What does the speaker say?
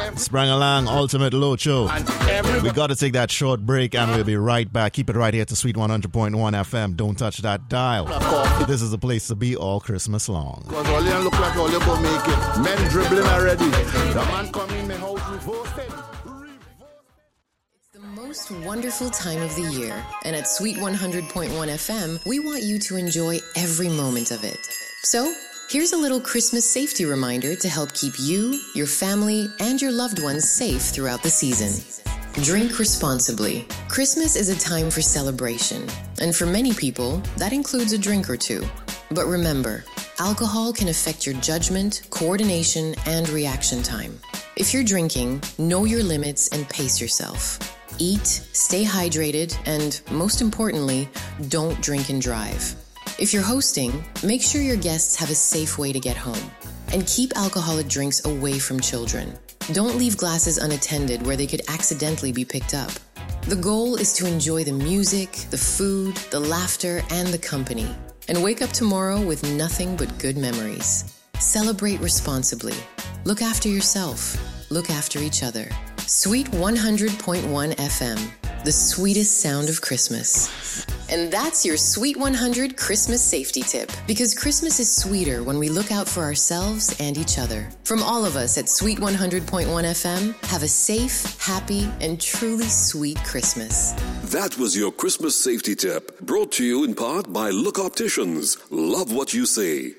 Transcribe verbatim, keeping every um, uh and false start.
Sprang along, Ultimate Load Show. We got to take that short break and we'll be right back. Keep it right here to Sweet one hundred point one F M. Don't touch that dial. This is the place to be all Christmas long. Because all you look like all you go make it. Men dribbling already. The man come in my house revolting. It's the most wonderful time of the year. And at Sweet one hundred point one F M, we want you to enjoy every moment of it. So, here's a little Christmas safety reminder to help keep you, your family, and your loved ones safe throughout the season. Drink responsibly. Christmas is a time for celebration, and for many people, that includes a drink or two. But remember, alcohol can affect your judgment, coordination, and reaction time. If you're drinking, know your limits and pace yourself. Eat, stay hydrated, and most importantly, don't drink and drive. If you're hosting, make sure your guests have a safe way to get home. And keep alcoholic drinks away from children. Don't leave glasses unattended where they could accidentally be picked up. The goal is to enjoy the music, the food, the laughter, and the company. And wake up tomorrow with nothing but good memories. Celebrate responsibly. Look after yourself. Look after each other. Sweet one hundred point one F M. The sweetest sound of Christmas. And that's your Sweet one hundred Christmas safety tip. Because Christmas is sweeter when we look out for ourselves and each other. From all of us at Sweet one hundred point one F M, have a safe, happy, and truly sweet Christmas. That was your Christmas safety tip, brought to you in part by Look Opticians. Love what you see.